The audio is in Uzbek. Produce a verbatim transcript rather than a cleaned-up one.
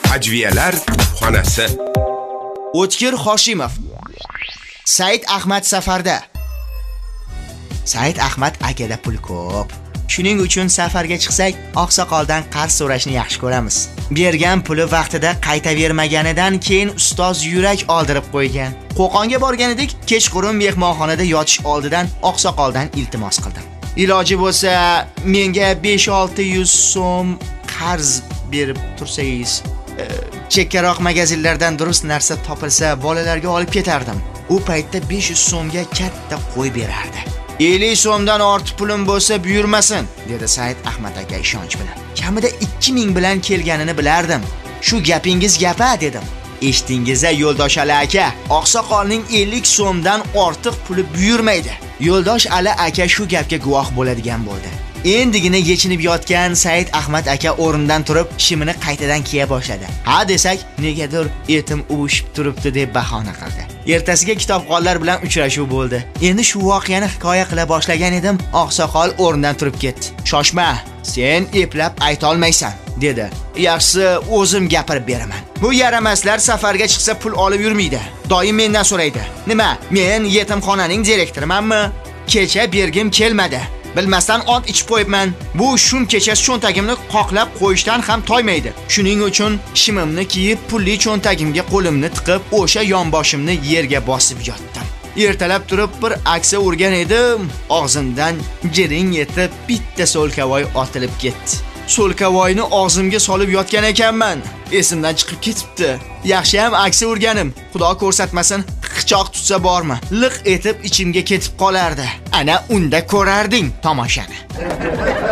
Hajviyalar xonasi. O'tkir Hoshimov. Said Ahmad safarda. Said Ahmad akada pul ko'p. Shuning uchun safarga chiqsak, oqsoqoldan qarz so'rashni yaxshi ko'ramiz. Bergan puli vaqtida qaytavermaganidan keyin ustoz yurak oldirib qo'ygan. Qo'qonga borgan edik, kechqurun mehmonxonada yotish oldidan oqsoqoldan iltimos qildim. Iloji bo'lsa, menga besh olti yuz so'm qarz berib tursangiz, e, chekkaroq magazinlardan durust narsa topilsa, bolalarga olib ketardim. U paytda besh yuz so'mga katta qo'y berardi. ellik so'mdan ortiq pulim bo'lsa buyurmasin, dedi Said Ahmad aka ishonch bilan. Kamida ikki ming bilan kelganini bilardim. Shu gapingiz gapa dedim. Eshitdingiz-a Yo'ldosh Ali aka, oqsoqolning ellik so'mdan ortiq puli buyurmaydi. Yo'ldosh Ali aka shu gapga guvoh bo'ladigan bo'ldi. Endigina yechinib yotgan Said Ahmad aka o'rnidan turib, shimini qaytadan kiya boshladi. Ha desak, negadir etim uvushib turibdi deb bahona qildi. Ertasiga kitobxonlar bilan uchrashuv bo'ldi. Endi shu voqeani hikoya qila boshlagan edim, oqsoqol o'rnidan turib ketdi. "Shoshma, sen eplab ayta olmaysan", dedi. "Yaxshisi, o'zim gapirib beraman. Bu yaramaslar safarga chiqsa pul olib yurmaydi. Doim mendan so'raydi. Nima, men yetimxonaning direktorimanmi? Kecha bergim kelmadi. Bilmasdan ont ichib qo'yibman. Bu shum kecha cho'ntagimni qoqlab qo'yishdan ham toymaydi. Shuning uchun shimimni kiyib, pulli cho'ntagimga qo'limni tiqib, o'sha yonboshimni yerga bosib yotdim. Ertalab turib bir aksa urgan edim, og'zimdan jiring etib bitta so'lkavoy otilib ketdi. So'lkavoyni og'zimga solib yotgan ekanman. Esimdan chiqib ketibdi. Yaxshi ham aksa urganim. Xudo ko'rsatmasin, qichoq tutsa bormi? Liq etib ichimga ketib qolardi. Ana unda ko'rarding tomoshani.